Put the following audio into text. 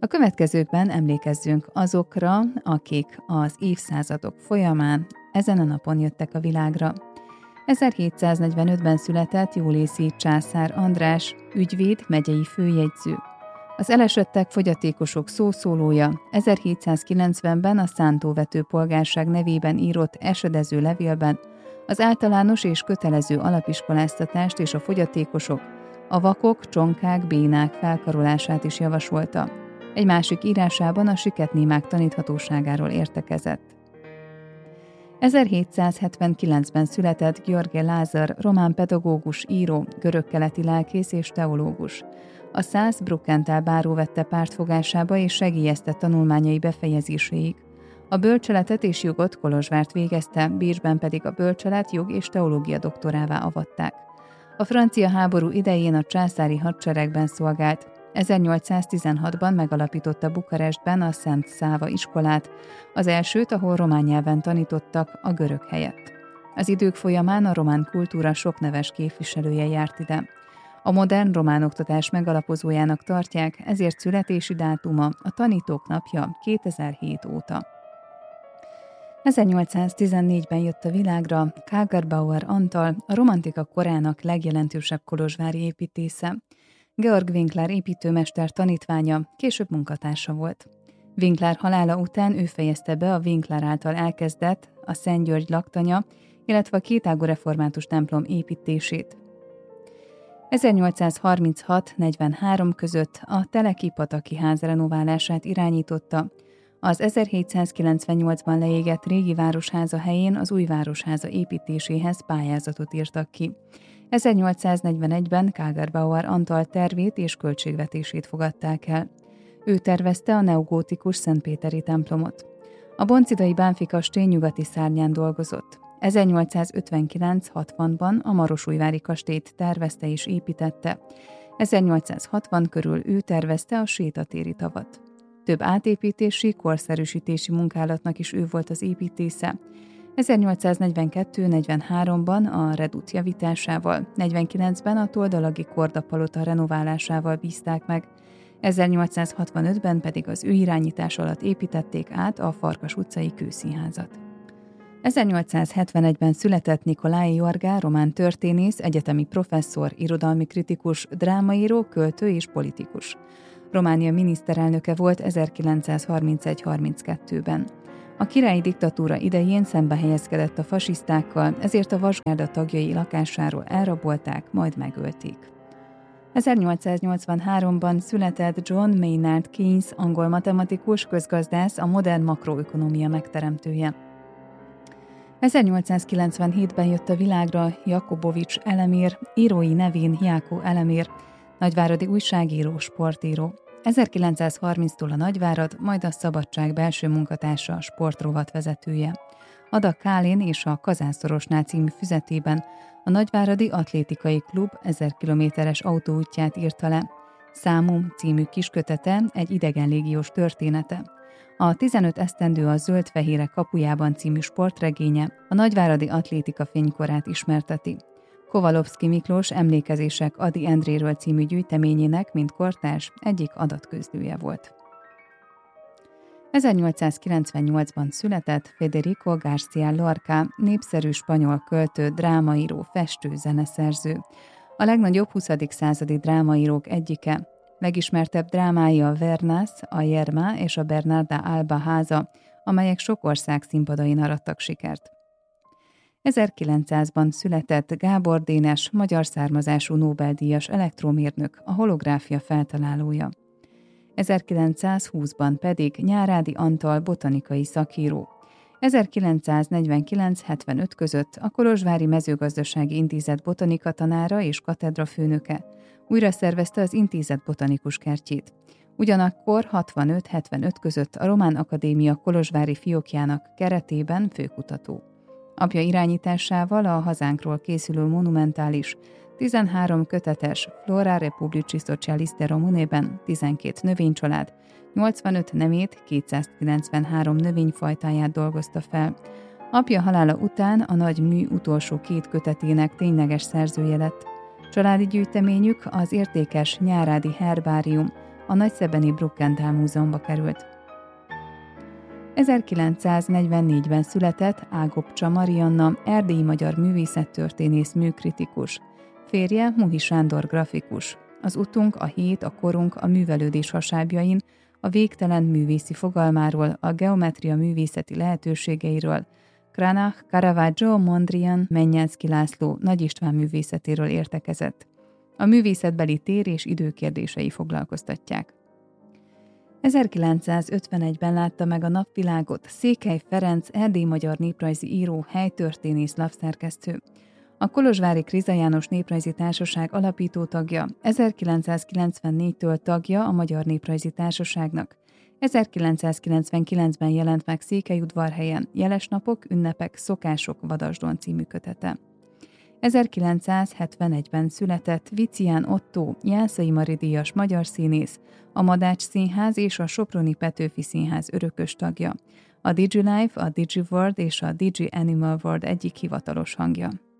A következőkben emlékezzünk azokra, akik az évszázadok folyamán ezen a napon jöttek a világra. 1745-ben született Jólészi császár András, ügyvéd, megyei főjegyző. Az elesöttek fogyatékosok szószólója 1790-ben a szántóvető polgárság nevében írott esedező levélben az általános és kötelező alapiskoláztatást és a fogyatékosok, a vakok, csonkák, bénák felkarolását is javasolta. Egy másik írásában a siketnémák taníthatóságáról értekezett. 1779-ben született Gheorghe Lázár, román pedagógus, író, görögkeleti lelkész és teológus. A szász Bruckentál báró vette pártfogásába és segélyezte tanulmányai befejezéséig. A bölcseletet és jogot Kolozsvárt végezte, Bécsben pedig a bölcselet, jog és teológia doktorává avatták. A francia háború idején a császári hadseregben szolgált. 1816-ban megalapította Bukarestben a Szent Száva iskolát, az elsőt, ahol román nyelven tanítottak a görög helyett. Az idők folyamán a román kultúra sok neves képviselője járt ide. A modern román oktatás megalapozójának tartják, ezért születési dátuma a Tanítók napja 2007 óta. 1814-ben jött a világra Kagerbauer Antal, a romantika korának legjelentősebb kolozsvári építésze. Georg Winkler építőmester tanítványa, később munkatársa volt. Winkler halála után ő fejezte be a Winkler által elkezdett, a Szent György laktanya, illetve a kétágú református templom építését. 1836-43 között a Teleki-pataki ház renoválását irányította. Az 1798-ban leégett régi városháza helyén az új városháza építéséhez pályázatot írtak ki. 1841-ben Kagerbauer Antal tervét és költségvetését fogadták el. Ő tervezte a neogótikus Szentpéteri templomot. A boncidai Bánffy kastély nyugati szárnyán dolgozott. 1859-60-ban a Marosújvári kastélyt tervezte és építette. 1860 körül ő tervezte a sétatéri tavat. Több átépítési, korszerűsítési munkálatnak is ő volt az építésze. 1842-43-ban a redut javításával, 49-ben a Toldalagi Kordapalota renoválásával bízták meg, 1865-ben pedig az ő irányítás alatt építették át a Farkas utcai kőszínházat. 1871-ben született Nikolai Jorga, román történész, egyetemi professzor, irodalmi kritikus, drámaíró, költő és politikus. Románia miniszterelnöke volt 1931-32-ben. A királyi diktatúra idején szembe helyezkedett a fasisztákkal, ezért a Vasgárda tagjai lakásáról elrabolták, majd megölték. 1883-ban született John Maynard Keynes, angol matematikus, közgazdász, a modern makroökonómia megteremtője. 1897-ben jött a világra Jakobovics Elemir, írói nevén Jákó Elemir, nagyváradi újságíró, sportíró. 1930-tól a Nagyvárad, majd a Szabadság belső munkatársa, sportrovat vezetője. Ada Kálin és a Kazánszorosnál című füzetében a Nagyváradi Atlétikai Klub 1000 kilométeres autóútját írta le. Számum című kiskötete egy idegenlégiós története. A 15 esztendő a Zöld-fehérek kapujában című sportregénye a nagyváradi atlétika fénykorát ismerteti. Kovalovszky Miklós Emlékezések Ady Endréről című gyűjteményének, mint kortárs, egyik adatközlője volt. 1898-ban született Federico García Lorca, népszerű spanyol költő, drámaíró, festő, zeneszerző. A legnagyobb 20. századi drámaírók egyike. Legismertebb drámái a Vernas, a Yerma és a Bernarda Alba háza, amelyek sok ország színpadain arattak sikert. 1900-ban született Gábor Dénes, magyar származású Nobel-díjas elektromérnök, a holográfia feltalálója. 1920-ban pedig Nyárádi Antal botanikai szakíró. 1949-75 között a Kolozsvári Mezőgazdasági Intézet botanika tanára és katedra főnöke. Újra szervezte az intézet botanikus kertjét. Ugyanakkor 65-75 között a Román Akadémia kolozsvári fiókjának keretében főkutató. Apja irányításával a hazánkról készülő monumentális 13 kötetes Flora Republici Socialiste Romunében 12 növénycsalád, 85 nemét, 293 növényfajtáját dolgozta fel. Apja halála után a nagy mű utolsó 2 kötetének tényleges szerzője lett. Családi gyűjteményük az értékes Nyárádi Herbárium, a nagyszebeni Bruckentál Múzeumba került. 1944-ben született Ágobcsa Marianna, erdélyi magyar művészettörténész, műkritikus. Férje Muhi Sándor grafikus. Az utunk, a hét, a korunk, a művelődés hasábjain, a végtelen művészi fogalmáról, a geometria művészeti lehetőségeiről, Cranach, Caravaggio, Mondrian, Mennyelszky László, Nagy István művészetéről értekezett. A művészetbeli tér és idő kérdései foglalkoztatják. 1951-ben látta meg a napvilágot Székely Ferenc, erdély-magyar néprajzi író, helytörténész, lapszerkesztő. A Kolozsvári Kriza János Néprajzi Társaság alapító tagja, 1994-től tagja a Magyar Néprajzi Társaságnak. 1999-ben jelent meg Székelyudvarhelyen Jeles napok, ünnepek, szokások Vadasdon című kötete. 1971-ben született Vicián Ottó, Jászai Mari díjas magyar színész, a Madács Színház és a Soproni Petőfi Színház örökös tagja, a DigiLife, a DigiWorld és a Digi Animal World egyik hivatalos hangja.